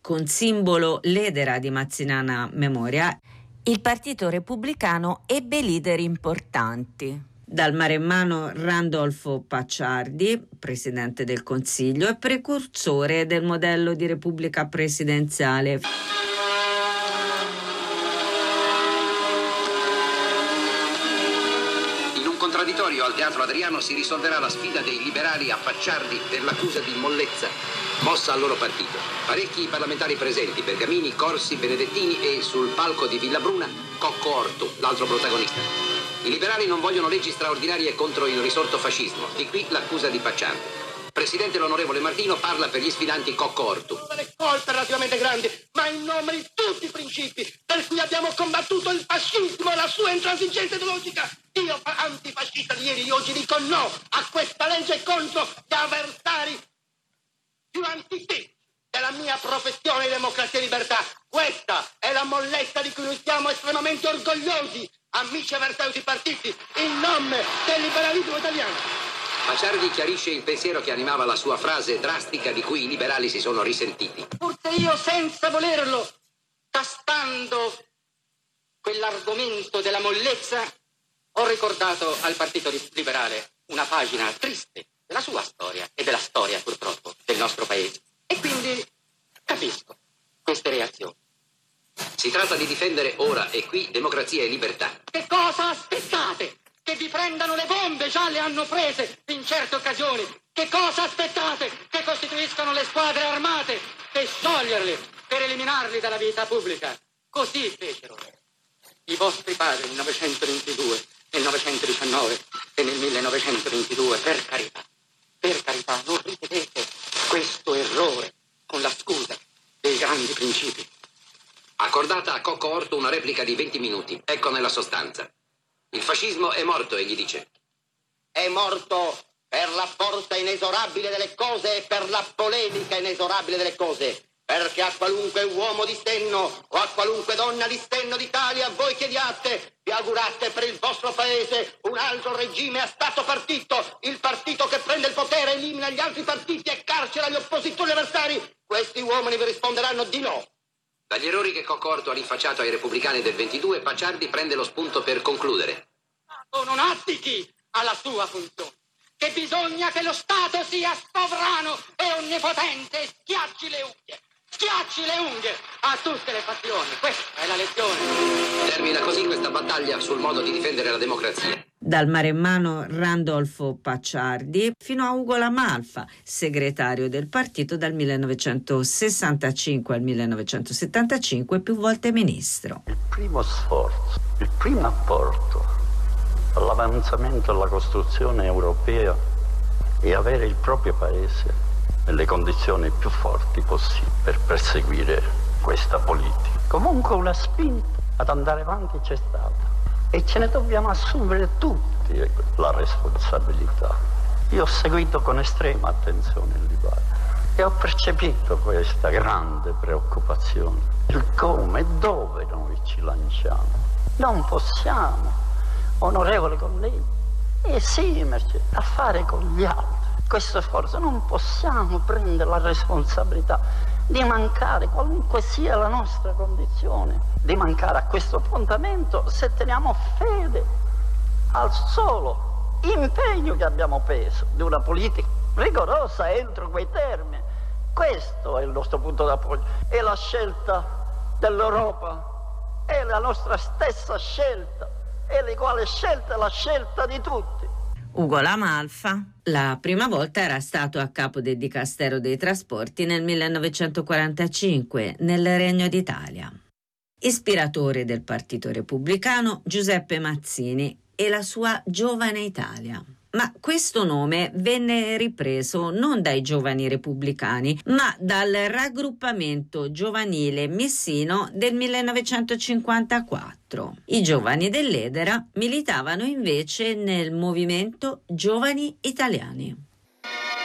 con simbolo l'edera di Mazzinana Memoria, il Partito Repubblicano ebbe leader importanti. Dal maremmano Randolfo Pacciardi, presidente del Consiglio e precursore del modello di repubblica presidenziale. Contraddittorio al Teatro Adriano si risolverà la sfida dei liberali a Pacciardi per l'accusa di mollezza mossa al loro partito. Parecchi parlamentari presenti, Bergamini, Corsi, Benedettini e sul palco di Villabruna Cocco Ortu, l'altro protagonista. I liberali non vogliono leggi straordinarie contro il risorto fascismo, di qui l'accusa di Pacciardi. Presidente l'onorevole Martino parla per gli sfidanti Cocco Ortu. Le colpe relativamente grandi, ma in nome di tutti i principi per cui abbiamo combattuto il fascismo e la sua intransigenza ideologica. Io, antifascista di ieri, oggi dico no a questa legge contro gli avversari più antichi della mia professione di democrazia e libertà. Questa è la mollezza di cui noi siamo estremamente orgogliosi, amici e avversari di partiti, in nome del liberalismo italiano. Pacciardi chiarisce il pensiero che animava la sua frase drastica di cui i liberali si sono risentiti. Forse io, senza volerlo, tastando quell'argomento della mollezza, ho ricordato al Partito Liberale una pagina triste della sua storia e della storia, purtroppo, del nostro paese. E quindi capisco queste reazioni. Si tratta di difendere ora e qui democrazia e libertà. Che cosa aspettate? Che vi prendano le bombe, già le hanno prese in certe occasioni. Che cosa aspettate? Che costituiscano le squadre armate per scioglierle, per eliminarli dalla vita pubblica. Così fecero i vostri padri nel 1922, nel 1919 e nel 1922. Per carità, non ripetete questo errore con la scusa dei grandi principi. Accordata a Cocco Ortu una replica di 20 minuti. Ecco nella sostanza. Il fascismo è morto, egli dice. È morto per la forza inesorabile delle cose e per la polemica inesorabile delle cose. Perché a qualunque uomo di senno o a qualunque donna di senno d'Italia voi chiediate, vi augurate per il vostro paese un altro regime a stato partito, il partito che prende il potere, elimina gli altri partiti e carcera gli oppositori avversari, questi uomini vi risponderanno di no. Dagli errori che Cocco Ortu ha rinfacciato ai repubblicani del 22, Pacciardi prende lo spunto per concludere. Non attichi alla sua funzione, che bisogna che lo Stato sia sovrano e onnipotente e schiacci le unghie a tutte le fazioni. Questa è la lezione. Termina così questa battaglia sul modo di difendere la democrazia. Dal maremmano Randolfo Pacciardi fino a Ugo La Malfa, segretario del partito dal 1965 al 1975, più volte ministro. Il primo sforzo, il primo apporto all'avanzamento della costruzione europea è avere il proprio paese nelle condizioni più forti possibili per perseguire questa politica. Comunque una spinta ad andare avanti c'è stata e ce ne dobbiamo assumere tutti la responsabilità. Io ho seguito con estrema attenzione il dibattito e ho percepito questa grande preoccupazione, il come e dove noi ci lanciamo. Non possiamo, onorevoli colleghi, esimerci a fare con gli altri questo sforzo. Non possiamo prendere la responsabilità di mancare, qualunque sia la nostra condizione, di mancare a questo appuntamento se teniamo fede al solo impegno che abbiamo preso di una politica rigorosa entro quei termini. Questo è il nostro punto d'appoggio. È la scelta dell'Europa, è la nostra stessa scelta, è l'uguale scelta, è la scelta di tutti. Ugo La Malfa la prima volta era stato a capo del Dicastero dei Trasporti nel 1945 nel Regno d'Italia. Ispiratore del Partito Repubblicano Giuseppe Mazzini e la sua Giovane Italia. Ma questo nome venne ripreso non dai giovani repubblicani, ma dal raggruppamento giovanile messino del 1954. I giovani dell'Edera militavano invece nel movimento Giovani Italiani.